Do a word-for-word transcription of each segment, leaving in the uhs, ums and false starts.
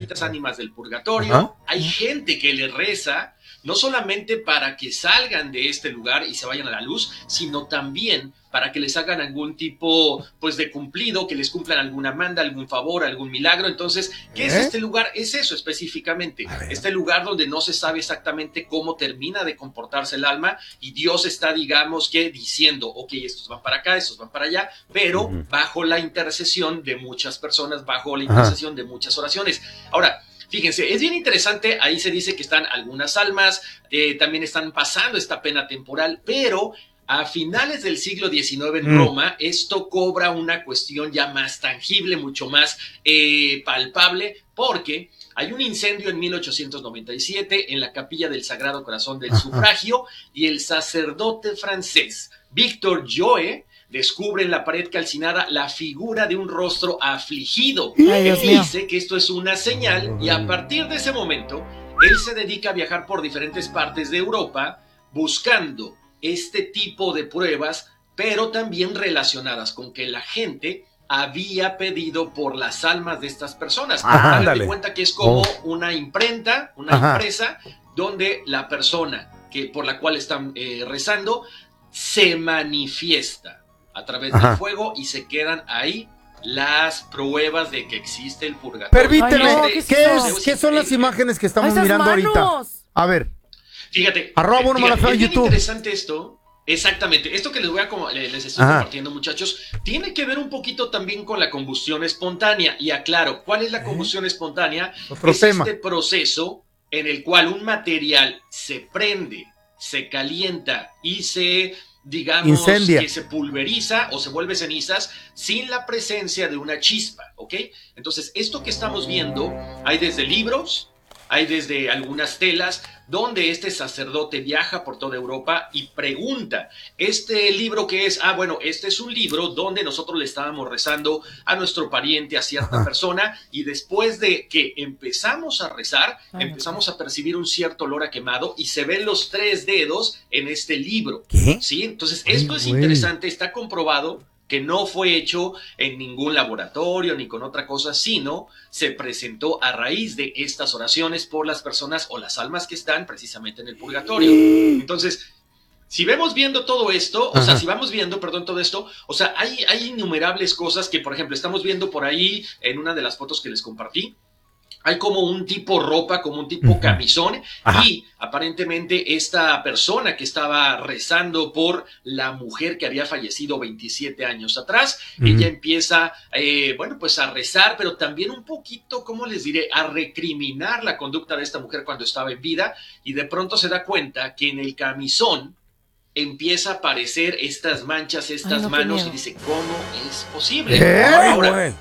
distintas ánimas del purgatorio. Ajá. Hay gente que le reza, no solamente para que salgan de este lugar y se vayan a la luz, sino también para que les hagan algún tipo pues de cumplido, que les cumplan alguna manda, algún favor, algún milagro. Entonces, ¿qué ¿Eh? es este lugar? Es eso específicamente, este lugar donde no se sabe exactamente cómo termina de comportarse el alma y Dios está, digamos que diciendo, ok, estos van para acá, estos van para allá, pero uh-huh. bajo la intercesión de muchas personas, bajo la intercesión uh-huh. de muchas oraciones. Ahora, fíjense, es bien interesante, ahí se dice que están algunas almas, eh, también están pasando esta pena temporal, pero a finales del siglo diecinueve en mm. Roma, esto cobra una cuestión ya más tangible, mucho más eh, palpable, porque hay un incendio en mil ochocientos noventa y siete en la capilla del Sagrado Corazón del Ajá. Sufragio, y el sacerdote francés Victor Joe descubre en la pared calcinada la figura de un rostro afligido. Ay, Él Dios dice mío. que esto es una señal, y a partir de ese momento, él se dedica a viajar por diferentes partes de Europa buscando este tipo de pruebas, pero también relacionadas con que la gente había pedido por las almas de estas personas. Hagan de cuenta que es como oh. una imprenta, una Ajá. empresa, donde la persona que, por la cual están eh, rezando se manifiesta a través Ajá. del fuego y se quedan ahí las pruebas de que existe el purgatorio. Permíteme, Ay, ¿qué, ¿qué, es, ¿qué son las imágenes que estamos Esas mirando manos. ahorita? A ver. Fíjate, Arroba bueno fíjate, malafeo es bien YouTube. interesante esto. Exactamente, esto que les voy a les estoy Ajá. compartiendo, muchachos, tiene que ver un poquito también con la combustión espontánea. Y aclaro, ¿cuál es la combustión ¿Eh? espontánea? Otro es tema. este proceso en el cual un material se prende, se calienta y se, digamos, Incendia. que se pulveriza o se vuelve cenizas sin la presencia de una chispa, ¿ok? Entonces, esto que estamos viendo, hay desde libros, hay desde algunas telas, donde este sacerdote viaja por toda Europa y pregunta, ¿este libro qué es? Ah, bueno, este es un libro donde nosotros le estábamos rezando a nuestro pariente, a cierta Ajá. persona, y después de que empezamos a rezar, Ajá. empezamos a percibir un cierto olor a quemado y se ven los tres dedos en este libro. ¿Qué? ¿Sí? Entonces, Ay, esto es güey. interesante, está comprobado que no fue hecho en ningún laboratorio ni con otra cosa, sino se presentó a raíz de estas oraciones por las personas o las almas que están precisamente en el purgatorio. Entonces, si vemos viendo todo esto, Ajá. o sea, si vamos viendo, perdón, todo esto, o sea, hay, hay innumerables cosas que, por ejemplo, estamos viendo por ahí en una de las fotos que les compartí. Hay como un tipo ropa, como un tipo uh-huh. camisón, Ajá. y aparentemente esta persona que estaba rezando por la mujer que había fallecido veintisiete años atrás, uh-huh. ella empieza, eh, bueno, pues a rezar, pero también un poquito, ¿cómo les diré?, a recriminar la conducta de esta mujer cuando estaba en vida, y de pronto se da cuenta que en el camisón empieza a aparecer estas manchas, estas Ay, no, manos, y dice, ¿cómo es posible? ¿Eh? Ahora, Ay,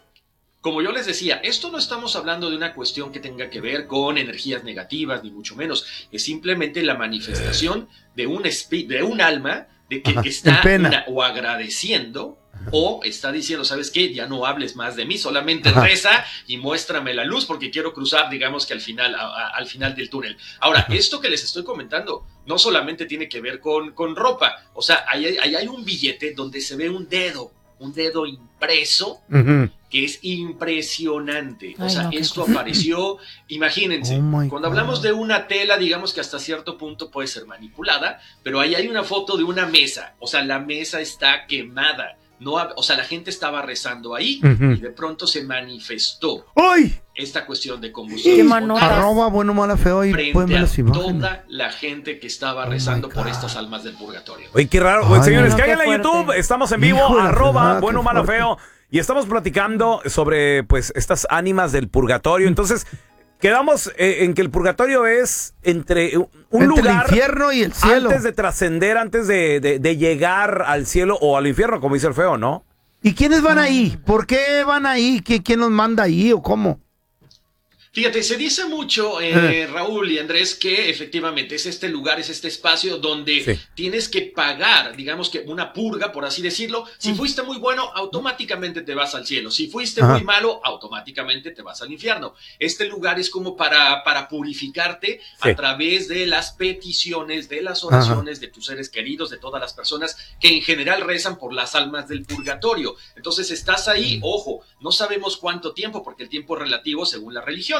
como yo les decía, esto no estamos hablando de una cuestión que tenga que ver con energías negativas, ni mucho menos. Es simplemente la manifestación de un, de un alma de que, que está una, o agradeciendo o está diciendo, ¿sabes qué? Ya no hables más de mí, solamente Ajá. reza y muéstrame la luz porque quiero cruzar, digamos que al final, a, a, al final del túnel. Ahora, Ajá. esto que les estoy comentando no solamente tiene que ver con, con ropa. O sea, ahí, ahí hay un billete donde se ve un dedo, un dedo impreso, uh-huh. que es impresionante. O Ay, sea, no, esto apareció, imagínense, oh cuando God. hablamos de una tela, digamos que hasta cierto punto puede ser manipulada, pero ahí hay una foto de una mesa, o sea, la mesa está quemada. No, o sea, la gente estaba rezando ahí uh-huh. y de pronto se manifestó ¡Ay! esta cuestión de combustión. Arroba bueno mala feo y frente a toda la gente que estaba rezando oh por estas almas del purgatorio. Oye, qué raro. Ay, señores, no, cáiganle a YouTube. Estamos en vivo, Hijo arroba bueno mala feo. Y estamos platicando sobre pues estas ánimas del purgatorio. Entonces, quedamos eh, en que el purgatorio es entre un entre lugar el infierno y el cielo. Antes de trascender, antes de, de, de llegar al cielo o al infierno, como dice el feo, ¿no? ¿Y quiénes van ahí? ¿Por qué van ahí? ¿Quién, quién los manda ahí o cómo? Fíjate, se dice mucho, eh, Raúl y Andrés, que efectivamente es este lugar, es este espacio donde sí. tienes que pagar, digamos que una purga, por así decirlo. Si fuiste muy bueno, automáticamente te vas al cielo. Si fuiste Ajá. muy malo, automáticamente te vas al infierno. Este lugar es como para, para purificarte sí. a través de las peticiones, de las oraciones Ajá. de tus seres queridos, de todas las personas que en general rezan por las almas del purgatorio. Entonces estás ahí, ojo, no sabemos cuánto tiempo, porque el tiempo es relativo según la religión.